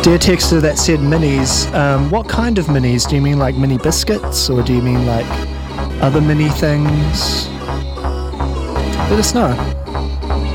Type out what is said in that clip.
Dear texter that said minis, what kind of minis? Do you mean like mini biscuits, or do you mean like other mini things? Let us know.